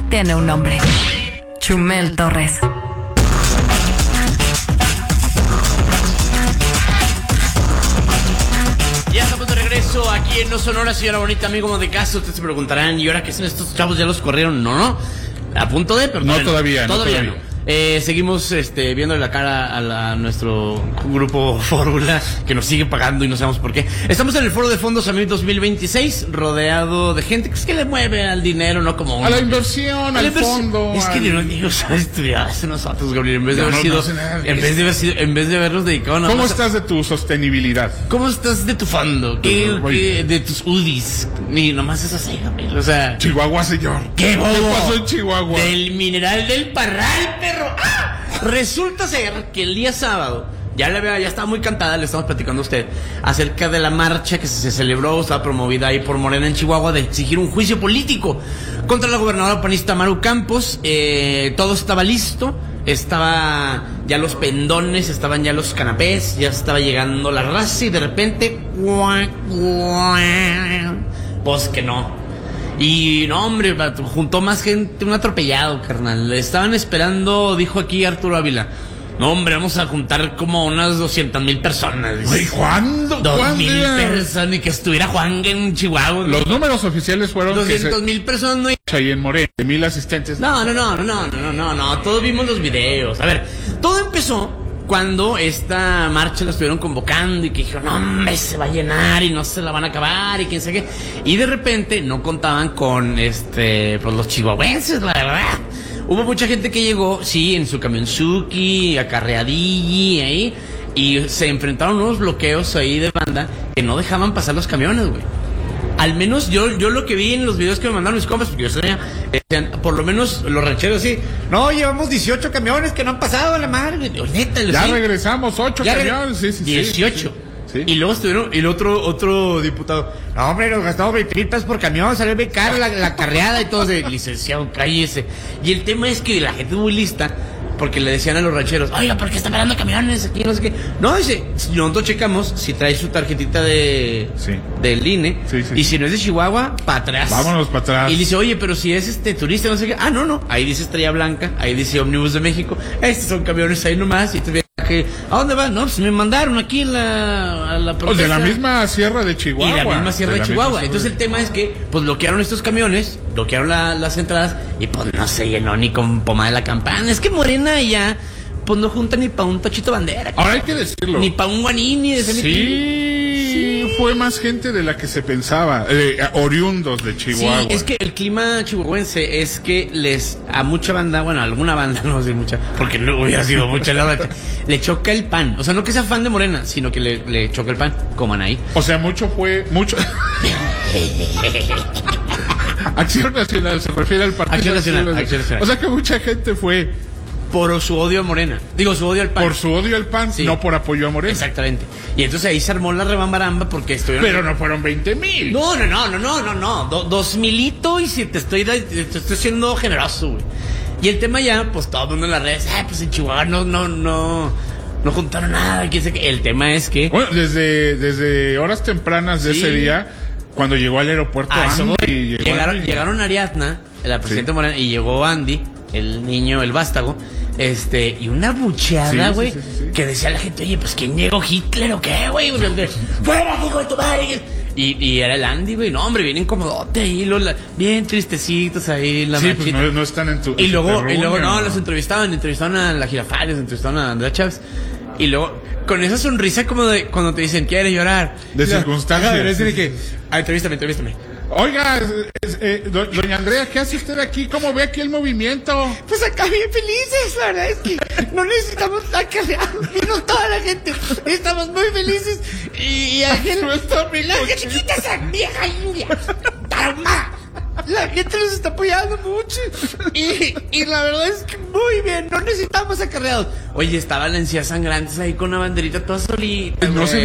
tiene un nombre: Chumel Torres. Ya estamos de regreso aquí en No Sonora, señora bonita, amigo de casa. Ustedes se preguntarán, ¿y ahora qué son estos chavos? ¿Ya los corrieron? No, a punto de, pero no, todavía no. Seguimos viendo la cara a nuestro grupo Fórmula, que nos sigue pagando y no sabemos por qué. Estamos en el Foro de Fondos Amil 2026, rodeado de gente que es que le mueve al dinero, no como a la inversión, al fondo. Es que no sabes estudiar nosotros, Gabriel, en vez de habernos dedicado nada ¿Cómo más estás de tu sostenibilidad? ¿Cómo estás de tu fondo? ¿Qué de tus UDIs? Ni nomás es así, Gabriel, o sea... Chihuahua, señor. ¿Qué pasó en Chihuahua? Del mineral del Parral, perro. ¡Ah! Resulta ser que el día sábado, ya estaba muy cantada, le estamos platicando a usted, acerca de la marcha que se celebró, estaba promovida ahí por Morena en Chihuahua, de exigir un juicio político contra la gobernadora panista Maru Campos. Todo estaba listo, estaba ya los pendones, estaban ya los canapés, ya estaba llegando la raza y de repente, pues que no. Y no, hombre, juntó más gente, un atropellado, carnal. Estaban esperando, dijo aquí Arturo Ávila. No, hombre, vamos a juntar como unas 200,000 personas. Güey, ¿cuándo? 2,000 personas, y que estuviera Juan en Chihuahua. Los números oficiales fueron 200,000 personas. No hay... Ahí en Morena, 1,000 asistentes. No, todos vimos los videos. A ver, todo empezó cuando esta marcha la estuvieron convocando y que dijeron, no, hombre, se va a llenar y no se la van a acabar y quién sabe qué. Y de repente no contaban con pues los chihuahuenses, la verdad. Hubo mucha gente que llegó, sí, en su camionzuki, acarreadilla ahí, y se enfrentaron unos bloqueos ahí de banda que no dejaban pasar los camiones, güey. Al menos yo lo que vi en los videos que me mandaron mis compas, porque yo sabía, por lo menos los rancheros así, no, llevamos 18 camiones que no han pasado a la madre. Neta, ya sí, regresamos 8 camiones, sí. 18. Sí. Y luego estuvieron, y el otro diputado, no, hombre, nos gastamos 20,000 pesos por camión, salió bien caro la carreada y todo. Licenciado, cállese. Y el tema es que la gente es muy lista, porque le decían a los rancheros, oiga, ¿por qué están parando camiones aquí? No sé qué. No, dice, nosotros checamos si trae su tarjetita del INE, y si no es de Chihuahua, para atrás. Vámonos para atrás. Y dice, oye, pero si es turista, no sé qué. Ah, no, ahí dice Estrella Blanca, ahí dice Ómnibus de México, estos son camiones ahí nomás, y te ve que, ¿a dónde van? No, pues me mandaron aquí a la protesta. De la misma sierra de Chihuahua. Y la misma sierra de Chihuahua. Entonces el tema es que, pues bloquearon estos camiones, bloquearon las entradas, y pues no se llenó ni con pomada de la campana. Es que Morena ya, pues no junta ni para un Tochito Bandera. Ahora hay que decirlo. Ni para un Guanini de Sí, fue más gente de la que se pensaba, oriundos de Chihuahua. Sí, es que el clima chihuahuense es que a mucha banda, bueno, a alguna banda, no sé mucha, porque no hubiera sido mucha la verdad, le choca el pan. O sea, no que sea fan de Morena, sino que le choca el pan, como Anaí. O sea, mucho. Acción Nacional, se refiere al Partido Acción Nacional. O sea que mucha gente fue por su odio a Morena. Digo, su odio al PAN. Por su odio al PAN, sí. No por apoyo a Morena. Exactamente. Y entonces ahí se armó la rebambaramba porque estuvieron... Pero no fueron 20,000. No. 2,000 y si te estoy siendo generoso, güey. Y el tema ya, pues todo el mundo en las redes, pues en Chihuahua no juntaron nada. El tema es que... Bueno, desde horas tempranas de ese día, cuando llegó al aeropuerto Andy, llegaron Ariadna, la presidenta Morena, y llegó Andy, el niño, el vástago, y una bucheada, güey, que decía la gente, oye, pues ¿quién llegó? ¿Hitler o qué, güey? ¡Fuera, hijo de tu madre! Y era el Andy, güey, no, hombre, bien incomodote ahí, bien tristecitos ahí en la pues no están en tu... Y luego no, los entrevistaban a la Girafales, entrevistaban a Andrea Chávez, y luego, con esa sonrisa como de cuando te dicen, ¿quieres llorar? De circunstancias. Entrevístame. Oiga, doña Andrea, ¿qué hace usted aquí? ¿Cómo ve aquí el movimiento? Pues acá bien felices, la verdad es que no necesitamos acarreados, vino toda la gente, estamos muy felices y Ángel, la gente quita esa vieja india, tarma. La gente nos está apoyando mucho y la verdad es que muy bien, no necesitamos acarreados. Oye, estaban las encías sangrantes ahí con una banderita toda solita. No se